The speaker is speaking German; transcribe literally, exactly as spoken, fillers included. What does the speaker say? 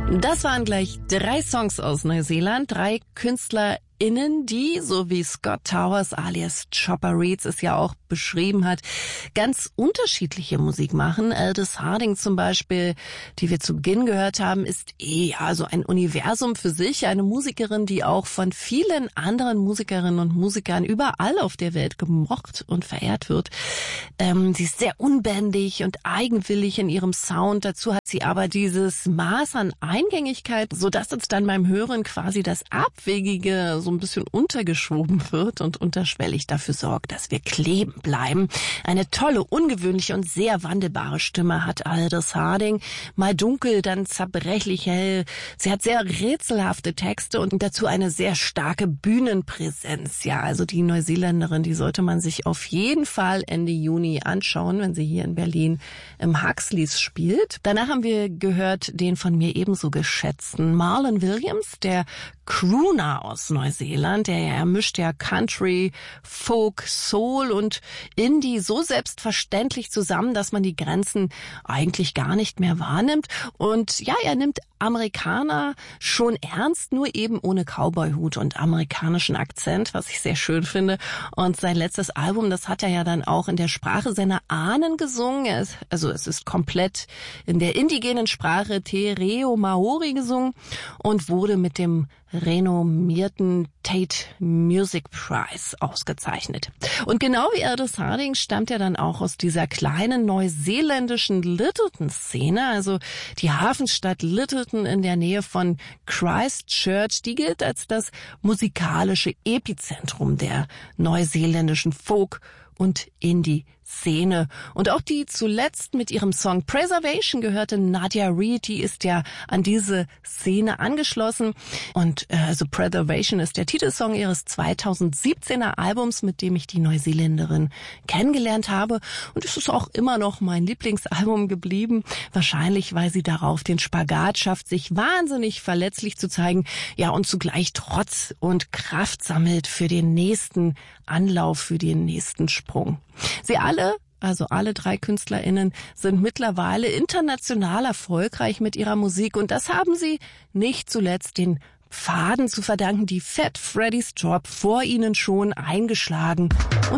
Das waren gleich drei Songs aus Neuseeland, drei KünstlerInnen, die, so wie Scott Towers alias Chopper Reads es ja auch beschrieben hat, ganz unterschiedliche Musik machen. Aldous Harding zum Beispiel, die wir zu Beginn gehört haben, ist eh ja so ein Universum für sich. Eine Musikerin, die auch von vielen anderen Musikerinnen und Musikern überall auf der Welt gemocht und verehrt wird. Ähm, sie ist sehr unbändig und eigenwillig in ihrem Sound. Dazu hat sie aber dieses Maß an Eingängigkeit, sodass uns dann beim Hören quasi das Abwegige so ein bisschen untergeschoben wird und unterschwellig dafür sorgt, dass wir kleben bleiben. Eine tolle, ungewöhnliche und sehr wandelbare Stimme hat Aldous Harding. Mal dunkel, dann zerbrechlich hell. Sie hat sehr rätselhafte Texte und dazu eine sehr starke Bühnenpräsenz. Ja, also die Neuseeländerin, die sollte man sich auf jeden Fall Ende Juni anschauen, wenn sie hier in Berlin im Huxleys spielt. Danach haben wir gehört den von mir ebenso geschätzten Marlon Williams, der Crooner aus Neuseeland, der ja mischt ja Country, Folk, Soul und Indie so selbstverständlich zusammen, dass man die Grenzen eigentlich gar nicht mehr wahrnimmt. Und ja, er nimmt Amerikaner schon ernst, nur eben ohne Cowboyhut und amerikanischen Akzent, was ich sehr schön finde. Und sein letztes Album, das hat er ja dann auch in der Sprache seiner Ahnen gesungen. Er ist, also es ist komplett in der indigenen Sprache Te Reo Maori gesungen und wurde mit dem renommierten Tate Music Prize ausgezeichnet. Und genau wie Aldous Harding stammt er dann auch aus dieser kleinen neuseeländischen Lyttelton-Szene, also die Hafenstadt Lyttelton in der Nähe von Christchurch, die gilt als das musikalische Epizentrum der neuseeländischen Folk- und Indie-Szene. Und auch die zuletzt mit ihrem Song Preservation gehörte Nadia Reid, die ist ja an diese Szene angeschlossen. Und äh, also Preservation ist der Titelsong ihres zweitausendsiebzehner Albums, mit dem ich die Neuseeländerin kennengelernt habe. Und es ist auch immer noch mein Lieblingsalbum geblieben. Wahrscheinlich, weil sie darauf den Spagat schafft, sich wahnsinnig verletzlich zu zeigen, ja, und zugleich Trotz und Kraft sammelt für den nächsten Anlauf, für den nächsten Sprung. Sie alle, also alle drei KünstlerInnen, sind mittlerweile international erfolgreich mit ihrer Musik und das haben sie nicht zuletzt den Pfaden zu verdanken, die Fat Freddy's Job vor ihnen schon eingeschlagen und